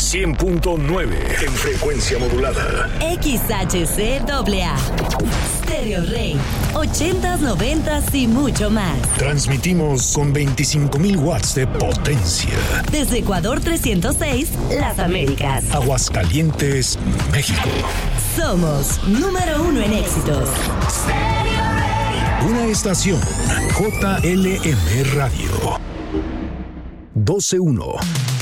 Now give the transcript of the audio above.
100.9 en frecuencia modulada. XHCAA. Stereo Rey. 80s, 90s y mucho más. Transmitimos con 25,000 watts de potencia. Desde Ecuador 306, Las Américas. Aguascalientes, México. Somos número 1 en éxitos. Una estación JLM Radio. 12-1.